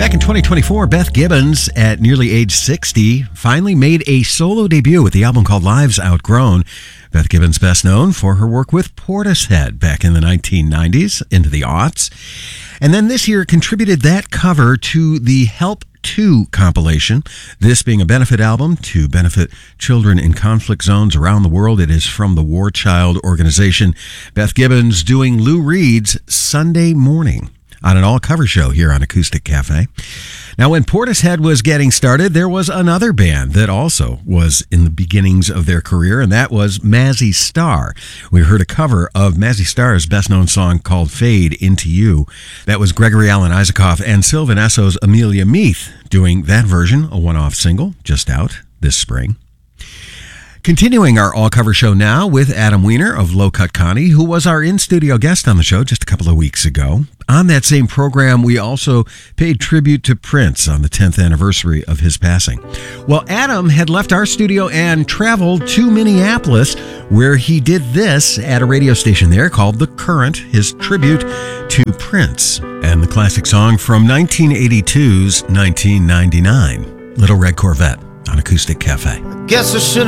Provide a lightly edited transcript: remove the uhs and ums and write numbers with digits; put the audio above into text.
Back in 2024, Beth Gibbons, at nearly age 60, finally made a solo debut with the album called Lives Outgrown. Beth Gibbons, best known for her work with Portishead back in the 1990s into the aughts. And then this year contributed that cover to the Help 2 compilation, this being a benefit album to benefit children in conflict zones around the world. It is from the War Child organization. Beth Gibbons doing Lou Reed's Sunday Morning on an all-cover show here on Acoustic Cafe. Now, when Portishead was getting started, there was another band that also was in the beginnings of their career, and that was Mazzy Star. We heard a cover of Mazzy Star's best-known song called Fade Into You. That was Gregory Alan Isaacoff and Sylvan Esso's Amelia Meath doing that version, a one-off single just out this spring. Continuing our all-cover show now with Adam Weiner of Low Cut Connie, who was our in-studio guest on the show just a couple of weeks ago. On that same program, we also paid tribute to Prince on the 10th anniversary of his passing. Well, Adam had left our studio and traveled to Minneapolis, where he did this at a radio station there called The Current, his tribute to Prince, and the classic song from 1982's 1999, Little Red Corvette on Acoustic Cafe. Guess I should